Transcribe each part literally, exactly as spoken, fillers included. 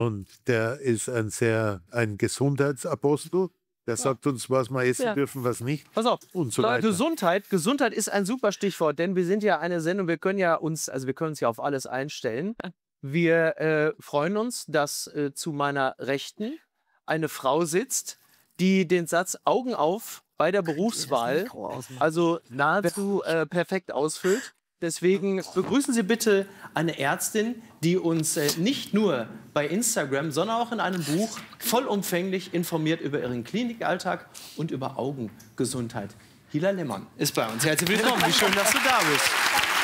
Und der ist ein sehr ein Gesundheitsapostel. Der sagt uns, was wir essen Ja. dürfen, was nicht. Pass auf, und so Leute, weiter. Gesundheit. Gesundheit ist ein super Stichwort, denn wir sind ja eine Sendung, wir können ja uns, also wir können uns ja auf alles einstellen. Wir äh, freuen uns, dass äh, zu meiner Rechten eine Frau sitzt, die den Satz Augen auf bei der Berufswahl, also nahezu äh, perfekt ausfüllt. Deswegen begrüßen Sie bitte eine Ärztin, die uns äh, nicht nur bei Instagram, sondern auch in einem Buch vollumfänglich informiert über ihren Klinikalltag und über Augengesundheit. Hila Lehmann ist bei uns. Herzlich willkommen. Wie schön, dass du da bist.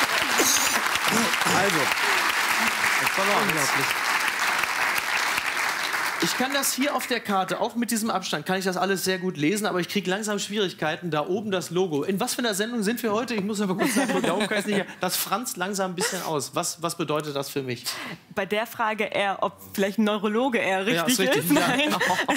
Also, das war unglaublich. Ich kann das hier auf der Karte, auch mit diesem Abstand, kann ich das alles sehr gut lesen, aber ich kriege langsam Schwierigkeiten. Da oben das Logo. In was für einer Sendung sind wir heute? Ich muss aber kurz sagen, da oben kann ich nicht. Das franzt langsam ein bisschen aus. Was, was bedeutet das für mich? Bei der Frage eher, ob vielleicht ein Neurologe eher richtig, Ja, ist richtig, ist. ja. Nein.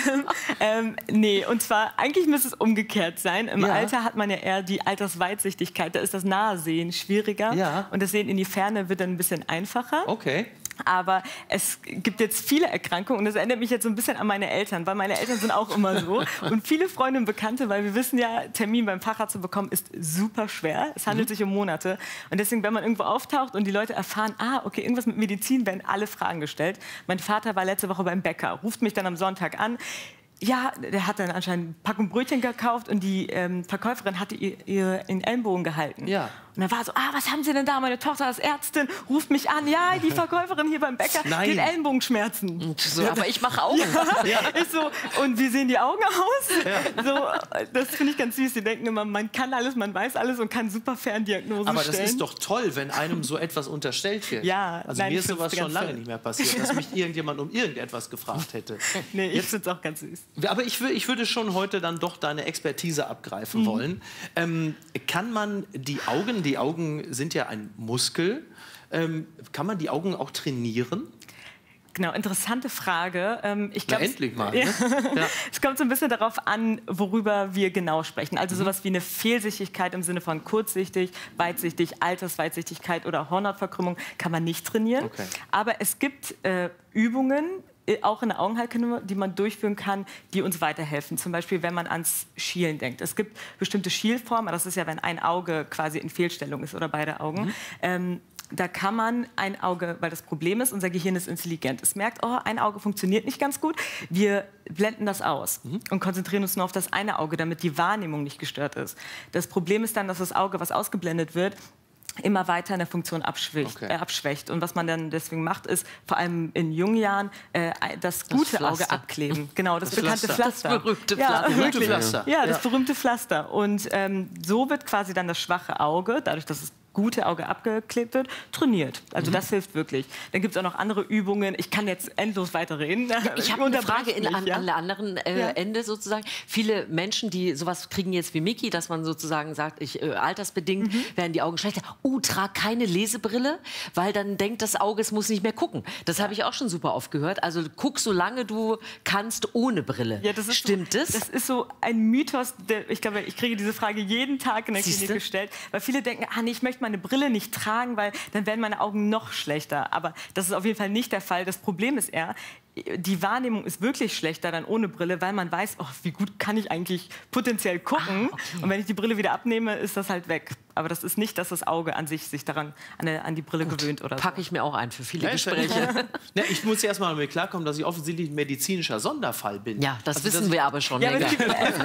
ähm, nee, und zwar, eigentlich müsste es umgekehrt sein. Im Ja. Alter hat man ja eher die Altersweitsichtigkeit. Da ist das Nahesehen schwieriger. Ja. Und das Sehen in die Ferne wird dann ein bisschen einfacher. Okay. Aber es gibt jetzt viele Erkrankungen und das erinnert mich jetzt so ein bisschen an meine Eltern, weil meine Eltern sind auch immer so. Und viele Freunde und Bekannte, weil wir wissen ja, Termin beim Facharzt zu bekommen ist super schwer. Es handelt Mhm. sich um Monate. Und deswegen, wenn man irgendwo auftaucht und die Leute erfahren, ah, okay, irgendwas mit Medizin, werden alle Fragen gestellt. Mein Vater war letzte Woche beim Bäcker, ruft mich dann am Sonntag an. Ja, der hat dann anscheinend eine Packung Brötchen gekauft und die ähm, Verkäuferin hatte ihr, ihr in den Ellenbogen gehalten. Ja. Und dann war so, ah, was haben Sie denn da? Meine Tochter ist Ärztin, ruft mich an. Ja, die Verkäuferin hier beim Bäcker, Nein. die hat Ellenbogenschmerzen. So, aber ich mache auch. Ja. Ich so, und wie sehen die Augen aus? So, das finde ich ganz süß. Die denken immer, man kann alles, man weiß alles und kann super Ferndiagnosen Aber das stellen. ist doch toll, wenn einem so etwas unterstellt wird. Ja, also nein, mir ich ist sowas find's schon ganz lange toll. nicht mehr passiert, dass mich irgendjemand um irgendetwas gefragt hätte. Nee, ich finde es auch ganz süß. Aber ich, wür- ich würde schon heute dann doch deine Expertise abgreifen Mhm. wollen. Ähm, kann man die Augen, die Augen sind ja ein Muskel, ähm, kann man die Augen auch trainieren? Genau, interessante Frage. Ähm, ich Na, glaub, es- endlich mal. Ja. Ne? Ja. Es kommt so ein bisschen darauf an, worüber wir genau sprechen. Also Mhm. sowas wie eine Fehlsichtigkeit im Sinne von kurzsichtig, weitsichtig, Altersweitsichtigkeit oder Hornhautverkrümmung kann man nicht trainieren. Okay. Aber es gibt äh, Übungen, äh, auch in der Augenheilkunde, die man durchführen kann, die uns weiterhelfen. Zum Beispiel, wenn man ans Schielen denkt. Es gibt bestimmte Schielformen, das ist ja, wenn ein Auge quasi in Fehlstellung ist oder beide Augen. Mhm. Ähm, Da kann man ein Auge, weil das Problem ist, unser Gehirn ist intelligent. Es merkt, oh, ein Auge funktioniert nicht ganz gut. Wir blenden das aus Mhm. und konzentrieren uns nur auf das eine Auge, damit die Wahrnehmung nicht gestört ist. Das Problem ist dann, dass das Auge, was ausgeblendet wird, immer weiter in der Funktion abschwächt, Okay. äh, abschwächt. Und was man dann deswegen macht, ist vor allem in jungen Jahren äh, das gute Auge Pflaster. abkleben. Genau, das, Das bekannte Pflaster. Pflaster. Das berühmte Ja, Pflaster. Berühmte wirklich. Pflaster. Ja, das Ja. berühmte Pflaster. Und ähm, so wird quasi dann das schwache Auge, dadurch, dass es gute Auge abgeklebt wird, trainiert. Also Mhm. das hilft wirklich. Dann gibt es auch noch andere Übungen. Ich kann jetzt endlos weiterreden. Ich habe eine Unterbrech Frage in, mich, an, ja? an der anderen äh, Ja. Ende sozusagen. Viele Menschen, die sowas kriegen jetzt wie Miki, dass man sozusagen sagt, ich, äh, altersbedingt Mhm. werden die Augen schlechter. Uh, trag keine Lesebrille, weil dann denkt das Auge, es muss nicht mehr gucken. Das habe ich auch schon super oft gehört. Also guck, solange du kannst, ohne Brille. Ja, das ist Stimmt so, das? Das ist so ein Mythos. Der, ich glaube, ich kriege diese Frage jeden Tag in der Siehste? Klinik gestellt, weil viele denken, ah, nee, ich möchte meine Brille nicht tragen, weil dann werden meine Augen noch schlechter. Aber das ist auf jeden Fall nicht der Fall. Das Problem ist eher, die Wahrnehmung ist wirklich schlechter dann ohne Brille, weil man weiß, oh, wie gut kann ich eigentlich potenziell gucken. Ah, okay. Und wenn ich die Brille wieder abnehme, ist das halt weg. Aber das ist nicht, dass das Auge an sich sich daran an, der, an die Brille gewöhnt oder so. Packe ich mir auch ein für viele Ja, ist ja- Gespräche. Ja, ich muss erst mal damit klarkommen, dass ich offensichtlich ein medizinischer Sonderfall bin. Ja, das Also, wissen dass wir aber schon Ja, aber länger.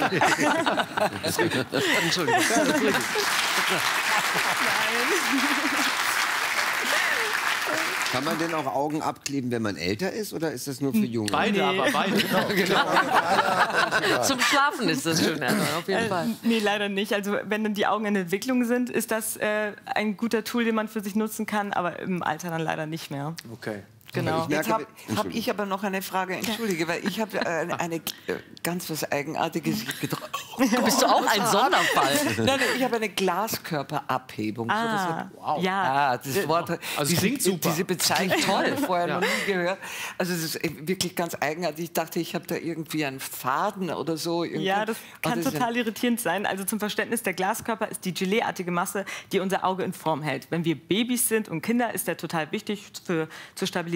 es gibt, Entschuldigung. Kann man denn auch Augen abkleben, wenn man älter ist, oder ist das nur für Junge? Beide, aber beide. Zum Schlafen ist das schön, also auf jeden Äh, Fall. nee, leider nicht. Also wenn dann die Augen in Entwicklung sind, ist das äh, ein guter Tool, den man für sich nutzen kann, aber im Alter dann leider nicht mehr. Okay. Genau. Ich merke, Jetzt habe hab Entschuldigung. ich aber noch eine Frage, entschuldige, weil ich habe äh, eine äh, ganz was Eigenartiges getroffen. Bist du auch ein Sonderfall? Nein, nein, ich habe eine Glaskörperabhebung. Ah, so, das, wow. ja. Ah, das Wort, Also es diese, klingt super. diese Bezeichnung toll. vorher Ja. noch nie gehört. Also es ist wirklich ganz eigenartig. Ich dachte, ich habe da irgendwie einen Faden oder so. Irgendwie. Ja, das kann Und ist total ein- irritierend sein. Also zum Verständnis, der Glaskörper ist die Geleeartige Masse, die unser Auge in Form hält. Wenn wir Babys sind und Kinder, ist der total wichtig für, zur Stabilisierung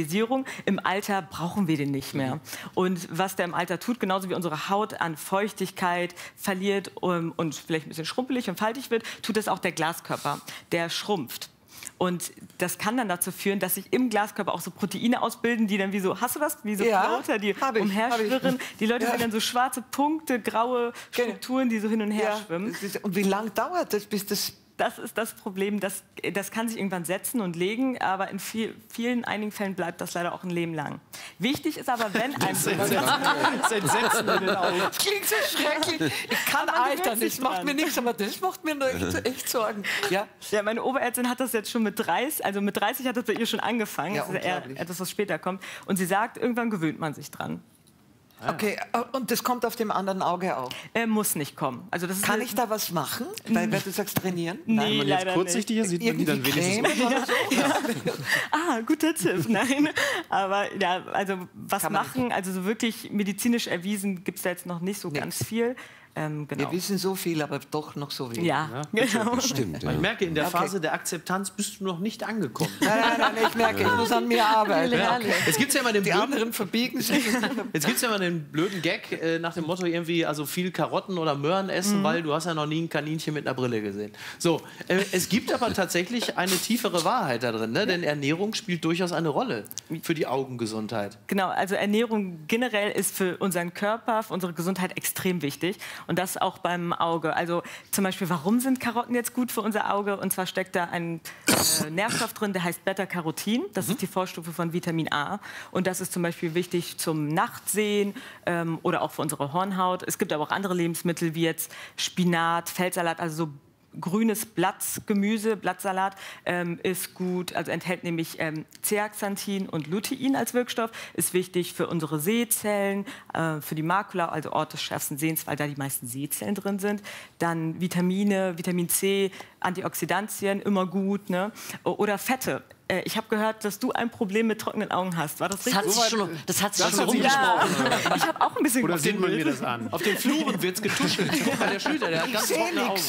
Stabilisierung. Im Alter brauchen wir den nicht mehr. Und was der im Alter tut, genauso wie unsere Haut an Feuchtigkeit verliert um, und vielleicht ein bisschen schrumpelig und faltig wird, tut das auch der Glaskörper. Der schrumpft. Und das kann dann dazu führen, dass sich im Glaskörper auch so Proteine ausbilden, die dann wie so, hast du das? Wie so Ja, Floater, die hab ich, umherschwirren. hab ich. Die Leute Ja. sehen dann so schwarze Punkte, graue Strukturen, die so hin und her Ja, schwimmen. das ist, und wie lange dauert das, bis das... Das ist das Problem, das, das kann sich irgendwann setzen und legen, aber in viel, vielen, einigen Fällen bleibt das leider auch ein Leben lang. Wichtig ist aber, wenn ein... Das Entsetzen in den Augen. Das klingt so schrecklich. Ich kann man gewöhnt altern, sich das macht dran. mir nichts, aber das macht mir nur echt, echt Sorgen. Ja? Ja, meine Oberärztin hat das jetzt schon mit dreißig, also mit dreißig hat das bei ihr schon angefangen. Ja, das ist eher unglaublich. etwas, was später kommt. Und sie sagt, irgendwann gewöhnt man sich dran. Okay, und das kommt auf dem anderen Auge auch. Er muss nicht kommen. Also das ist Kann eine- ich da was machen? Weil, weil du sagst, trainieren? Nee, Wenn man jetzt leider kurzsichtig ist, sieht man die dann Irgendwie wenigstens. Creme oder so? Ah, guter Tipp. Nein, aber ja, also was Kann man machen, also so wirklich medizinisch erwiesen gibt es da jetzt noch nicht so Nix. ganz viel. Ähm, genau. Wir wissen so viel, aber doch noch so wenig. Ja, genau. Stimmt. Ja. Ich merke, in der Okay. Phase der Akzeptanz bist du noch nicht angekommen. Nein, nein, nein, ich merke, ich muss an mir arbeiten. Jetzt gibt es ja immer den Die blöden, anderen verbiegen sich. jetzt gibt's ja immer den blöden Gag äh, nach dem Motto irgendwie, also viel Karotten oder Möhren essen, weil du hast ja noch nie ein Kaninchen mit einer Brille gesehen. So, äh, es gibt aber tatsächlich eine tiefere Wahrheit da drin, ne? Denn Ernährung spielt durchaus eine Rolle für die Augengesundheit. Genau, also Ernährung generell ist für unseren Körper, für unsere Gesundheit extrem wichtig. Und das auch beim Auge. Also zum Beispiel, warum sind Karotten jetzt gut für unser Auge? Und zwar steckt da ein äh, Nährstoff drin, der heißt Beta-Carotin. Das ist die Vorstufe von Vitamin A. Und das ist zum Beispiel wichtig zum Nachtsehen ähm, oder auch für unsere Hornhaut. Es gibt aber auch andere Lebensmittel wie jetzt Spinat, Feldsalat, also so grünes Blattgemüse, Blattsalat ähm, ist gut, also enthält nämlich ähm, Zeaxanthin und Lutein als Wirkstoff, ist wichtig für unsere Sehzellen, äh, für die Makula, also Ort des schärfsten Sehens, weil da die meisten Sehzellen drin sind. Dann Vitamine, Vitamin C, Antioxidantien, immer gut, ne? Oder Fette. Äh, ich habe gehört, dass du ein Problem mit trockenen Augen hast. War das Das richtig? hat sich schon, das hat sich Das schon hat sie rumgesprochen. Ja, ich habe auch ein bisschen Oder auf sieht den man mir Bild. das an? Auf den Fluren wird es getuschelt. Bei der Schlüter, der hat ganz trockene Augen.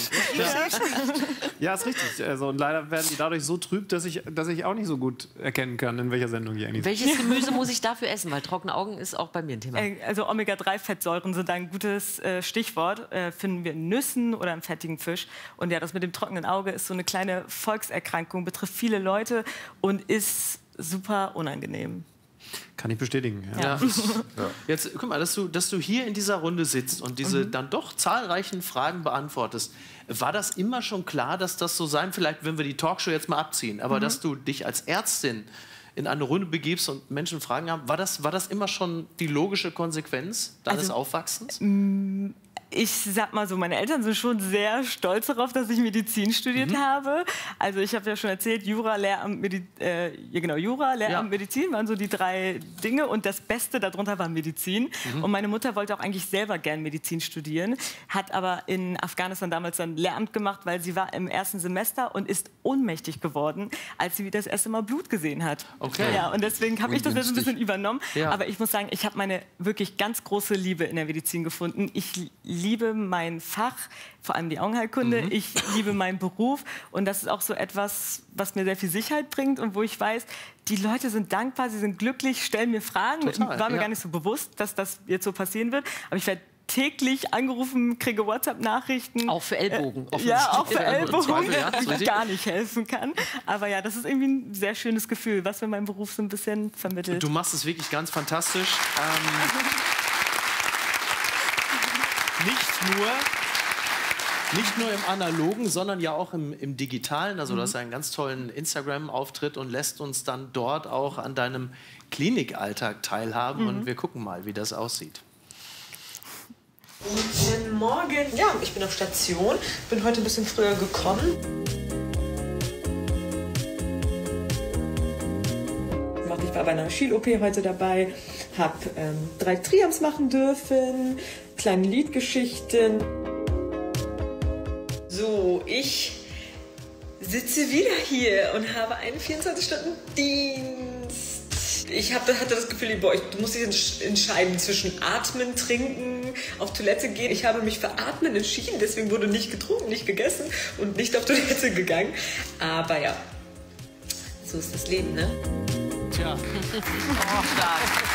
Ja, ist richtig. Also, und leider werden die dadurch so trüb, dass ich, dass ich auch nicht so gut erkennen kann, in welcher Sendung die eigentlich sind. Welches Gemüse muss ich dafür essen? Weil trockene Augen ist auch bei mir ein Thema. Äh, Also Omega drei Fettsäuren sind ein gutes äh, Stichwort. Äh, finden wir in Nüssen oder im fettigen Fisch. Und ja, das mit dem trockenen Auge ist so eine kleine Volkserkrankung, betrifft viele Leute und ist super unangenehm. Kann ich bestätigen. Ja. Ja. Jetzt guck mal, dass du, dass du hier in dieser Runde sitzt und diese dann doch zahlreichen Fragen beantwortest. War das immer schon klar, dass das so sein, vielleicht wenn wir die Talkshow jetzt mal abziehen, aber dass du dich als Ärztin in eine Runde begibst und Menschen Fragen haben, war das, war das immer schon die logische Konsequenz deines Also, Aufwachsens? Ich sag mal so, meine Eltern sind schon sehr stolz darauf, dass ich Medizin studiert habe. Also ich habe ja schon erzählt, Jura, Lehramt, Medi äh, ja genau, Jura, Lehramt, Ja. Medizin waren so die drei Dinge und das Beste darunter war Medizin. Und meine Mutter wollte auch eigentlich selber gern Medizin studieren, hat aber in Afghanistan damals dann Lehramt gemacht, weil sie war im ersten Semester und ist ohnmächtig geworden, als sie das erste Mal Blut gesehen hat. Okay. Ja, und deswegen habe ich das jetzt ein bisschen übernommen. Ja. Aber ich muss sagen, ich habe meine wirklich ganz große Liebe in der Medizin gefunden. Ich liebe mein Fach, vor allem die Augenheilkunde. Ich liebe meinen Beruf und das ist auch so etwas, was mir sehr viel Sicherheit bringt und wo ich weiß, die Leute sind dankbar, sie sind glücklich, stellen mir Fragen. Total, War mir ja. gar nicht so bewusst, dass das jetzt so passieren wird. Aber ich werde täglich angerufen, kriege WhatsApp-Nachrichten. Auch für Ellbogen. Äh, ja, auch für Ellbogen, Zweifel, ja, das ist wo ich richtig. gar nicht helfen kann. Aber ja, das ist irgendwie ein sehr schönes Gefühl, was mir mein Beruf so ein bisschen vermittelt. Du machst es wirklich ganz fantastisch. Ähm, nicht nur, nicht nur im Analogen, sondern ja auch im, im Digitalen. Also du hast einen ganz tollen Instagram-Auftritt und lässt uns dann dort auch an deinem Klinikalltag teilhaben. Und wir gucken mal, wie das aussieht. Guten Morgen. Ja, ich bin auf Station. Bin heute ein bisschen früher gekommen. Ich war bei einer Schiel-O P heute dabei, habe ähm, drei Triams machen dürfen, kleine Liedgeschichten. So, ich sitze wieder hier und habe einen vierundzwanzig-Stunden-Dienst. Ich hab, hatte das Gefühl, boah, ich, du musst dich entscheiden zwischen Atmen, Trinken, auf Toilette gehen. Ich habe mich für Atmen entschieden, deswegen wurde nicht getrunken, nicht gegessen und nicht auf Toilette gegangen. Aber ja, so ist das Leben, ne? ja. Oh, stark.